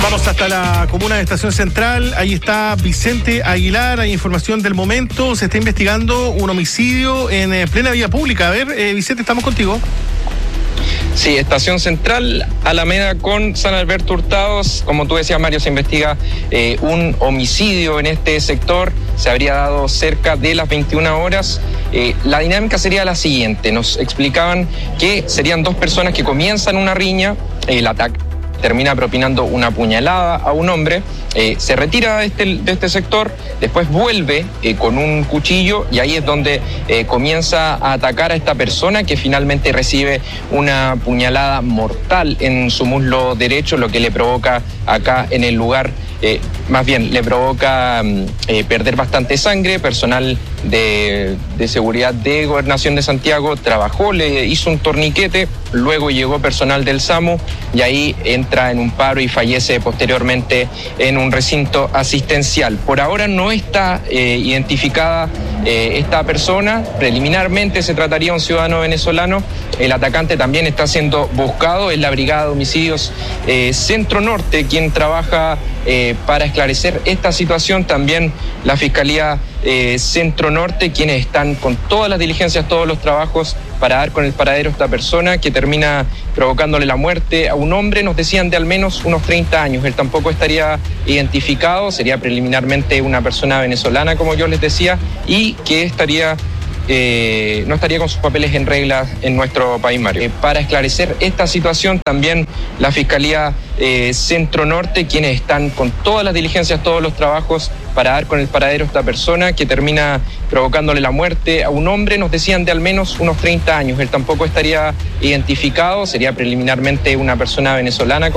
Vamos hasta la comuna de Estación Central. Ahí está Vicente Aguilar. Hay información del momento. Se está investigando un homicidio en plena vía pública. A ver, Vicente, estamos contigo. Sí, Estación Central, Alameda con San Alberto Hurtados. Como tú decías, Mario, se investiga un homicidio en este sector. Se habría dado cerca de las 21 horas. La dinámica sería la siguiente. Nos explicaban que serían dos personas que comienzan una riña. El ataque termina propinando una puñalada a un hombre, se retira de este sector, después vuelve con un cuchillo y ahí es donde comienza a atacar a esta persona que finalmente recibe una puñalada mortal en su muslo derecho, lo que le provoca acá en el lugar, más bien le provoca perder bastante sangre. Personal de seguridad de Gobernación de Santiago trabajó, le hizo un torniquete, luego llegó personal del SAMU y ahí entra en un paro y fallece posteriormente en un recinto asistencial. Por ahora no está identificada esta persona. Preliminarmente se trataría de un ciudadano venezolano. El atacante también está siendo buscado. Es la Brigada de Homicidios Centro Norte quien trabaja para esclarecer esta situación. También la Fiscalía Centro Norte, quienes están con todas las diligencias, todos los trabajos para dar con el paradero de esta persona que termina provocándole la muerte a un hombre, nos decían de al menos unos 30 años. Él tampoco estaría identificado, sería preliminarmente una persona venezolana, como yo les decía, y que no estaría con sus papeles en regla en nuestro país, Mario. Para esclarecer esta situación, también la Fiscalía Centro Norte, quienes están con todas las diligencias, todos los trabajos para dar con el paradero de esta persona que termina provocándole la muerte a un hombre, nos decían de al menos unos 30 años. Él tampoco estaría identificado, sería preliminarmente una persona venezolana.